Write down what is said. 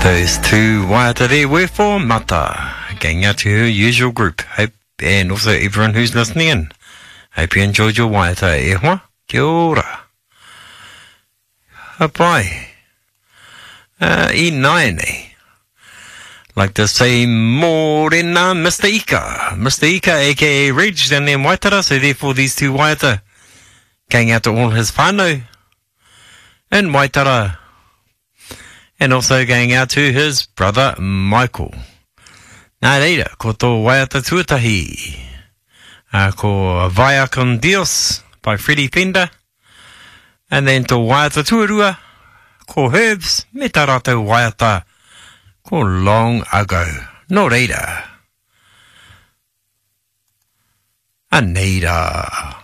Those two waiata there were for Mata, going out to her usual group. Hope, and also everyone who's listening in. Hope you enjoyed your waiata, e hoa? Kia ora. Hapai. I naene. Like to say morena Mr. Ika. Mr. Ika, aka Reg, down there in Waitara, so therefore these two waiata going out to all his whānau in Waitara. And also going out to his brother Michael. Nā reira, ko tō waiata tuatahi. Ko Vaya con Dios by Freddie Fender. And then tō waiata tuarua, ko Herbs, me tā rātou waiata, ko Long Ago. Nō reira. Aneira.